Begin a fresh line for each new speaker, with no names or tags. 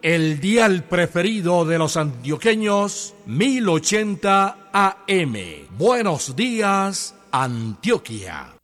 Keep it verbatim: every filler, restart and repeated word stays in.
El dial preferido de los antioqueños, mil ochenta A M. Buenos días, Antioquia.